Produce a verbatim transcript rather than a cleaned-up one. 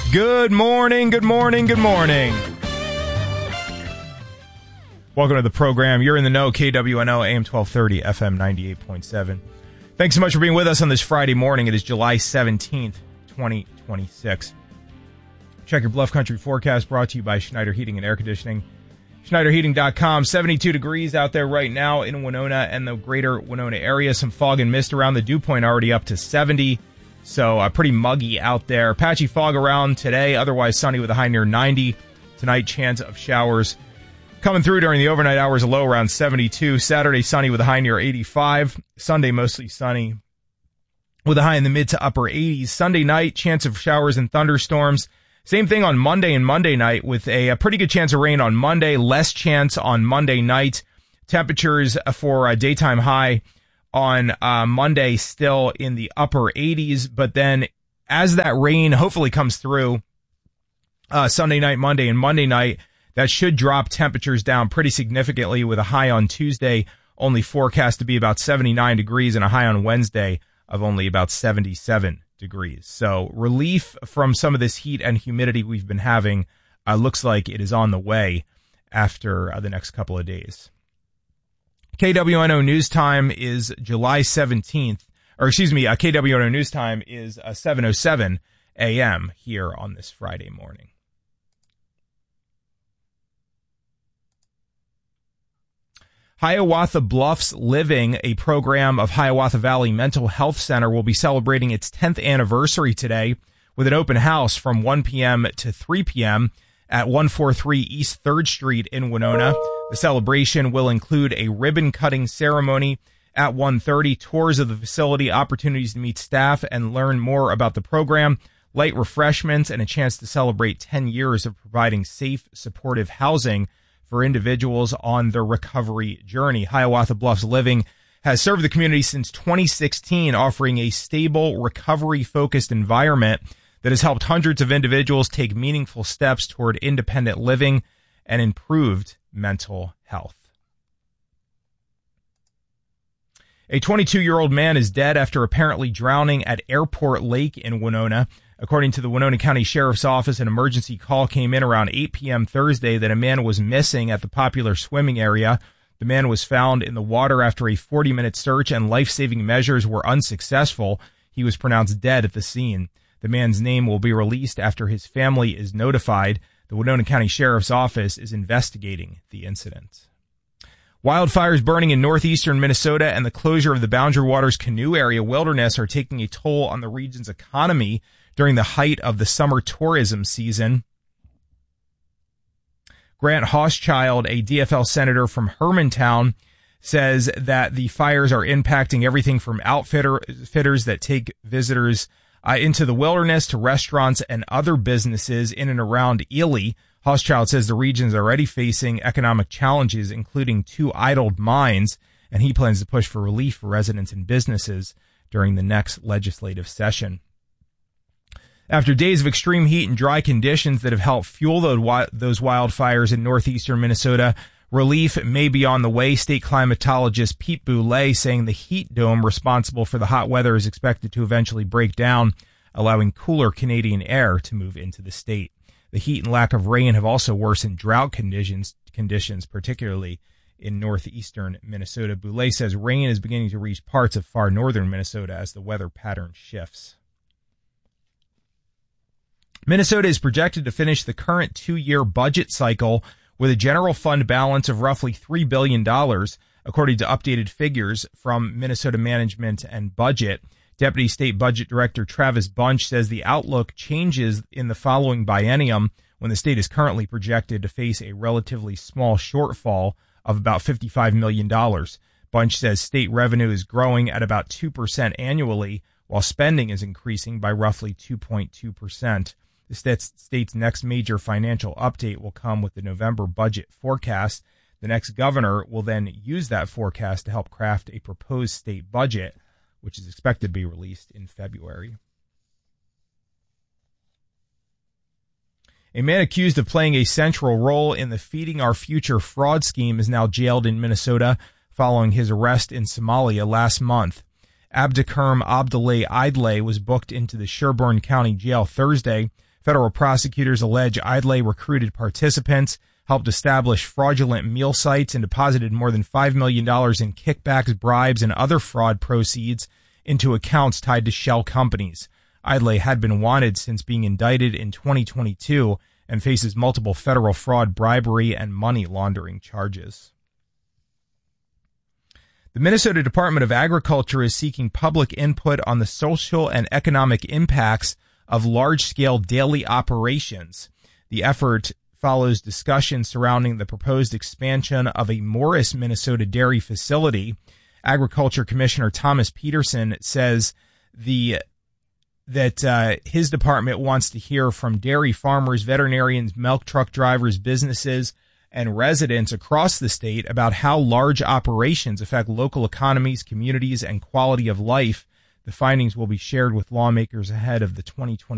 Good morning, good morning, good morning. Welcome to the program. You're in the know, K W N O, A M twelve thirty, F M ninety-eight point seven. Thanks so much for being with us on this Friday morning. It is July seventeenth, twenty twenty-six. Check your Bluff Country forecast, brought to you by Schneider Heating and Air Conditioning. Schneider Heating dot com. seventy-two degrees out there right now in Winona and the greater Winona area. Some fog and mist around the dew point, already up to seventy. So uh, pretty muggy out there. Patchy fog around today, otherwise sunny with a high near ninety. Tonight, chance of showers coming through during the overnight hours, a low around seventy-two. Saturday, sunny with a high near eighty-five. Sunday, mostly sunny with a high in the mid to upper eighties. Sunday night, chance of showers and thunderstorms. Same thing on Monday and Monday night, with a, a pretty good chance of rain on Monday, less chance on Monday night. Temperatures for a daytime high on uh, Monday still in the upper eighties, but then as that rain hopefully comes through uh, Sunday night, Monday, and Monday night, that should drop temperatures down pretty significantly, with a high on Tuesday only forecast to be about seventy-nine degrees and a high on Wednesday of only about seventy-seven degrees. So relief from some of this heat and humidity we've been having uh, looks like it is on the way after uh, the next couple of days. K W N O News Time is July seventeenth, or excuse me, uh, K W N O News Time is uh, seven oh seven a.m. here on this Friday morning. Hiawatha Bluffs Living, a program of Hiawatha Valley Mental Health Center, will be celebrating its tenth anniversary today with an open house from one p.m. to three p.m. at one forty-three East third Street in Winona. The celebration will include a ribbon-cutting ceremony at one thirty, tours of the facility, opportunities to meet staff and learn more about the program, light refreshments, and a chance to celebrate ten years of providing safe, supportive housing for individuals on their recovery journey. Hiawatha Bluffs Living has served the community since twenty sixteen, offering a stable, recovery-focused environment that has helped hundreds of individuals take meaningful steps toward independent living and improved mental health. A twenty-two-year-old man is dead after apparently drowning at Airport Lake in Winona. According to the Winona County Sheriff's Office, an emergency call came in around eight p.m. Thursday that a man was missing at the popular swimming area. The man was found in the water after a forty-minute search, and life-saving measures were unsuccessful. He was pronounced dead at the scene. The man's name will be released after his family is notified. The Winona County Sheriff's Office is investigating the incident. Wildfires burning in northeastern Minnesota and the closure of the Boundary Waters Canoe Area Wilderness are taking a toll on the region's economy during the height of the summer tourism season. Grant Hochschild, a D F L senator from Hermantown, says that the fires are impacting everything from outfitters that take visitors uh, into the wilderness to restaurants and other businesses in and around Ely. Hochschild says the region is already facing economic challenges, including two idled mines, and he plans to push for relief for residents and businesses during the next legislative session. After days of extreme heat and dry conditions that have helped fuel those wildfires in northeastern Minnesota, relief may be on the way. State climatologist Pete Boulay saying the heat dome responsible for the hot weather is expected to eventually break down, allowing cooler Canadian air to move into the state. The heat and lack of rain have also worsened drought conditions, conditions particularly in northeastern Minnesota. Boulay says rain is beginning to reach parts of far northern Minnesota as the weather pattern shifts. Minnesota is projected to finish the current two-year budget cycle with a general fund balance of roughly three billion dollars, according to updated figures from Minnesota Management and Budget. Deputy State Budget Director Travis Bunch says the outlook changes in the following biennium, when the state is currently projected to face a relatively small shortfall of about fifty-five million dollars. Bunch says state revenue is growing at about two percent annually, while spending is increasing by roughly two point two percent. The state's next major financial update will come with the November budget forecast. The next governor will then use that forecast to help craft a proposed state budget, which is expected to be released in February. A man accused of playing a central role in the Feeding Our Future fraud scheme is now jailed in Minnesota following his arrest in Somalia last month. Abdikerm Abdullah Idlay was booked into the Sherburne County Jail Thursday, Federal prosecutors allege Idlay recruited participants, helped establish fraudulent meal sites, and deposited more than five million dollars in kickbacks, bribes, and other fraud proceeds into accounts tied to shell companies. Idlay had been wanted since being indicted in twenty twenty-two and faces multiple federal fraud, bribery, and money laundering charges. The Minnesota Department of Agriculture is seeking public input on the social and economic impacts of large-scale daily operations. The effort follows discussion surrounding the proposed expansion of a Morris, Minnesota dairy facility. Agriculture Commissioner Thomas Peterson says the that uh, his department wants to hear from dairy farmers, veterinarians, milk truck drivers, businesses, and residents across the state about how large operations affect local economies, communities, and quality of life. The findings will be shared with lawmakers ahead of the twenty twenty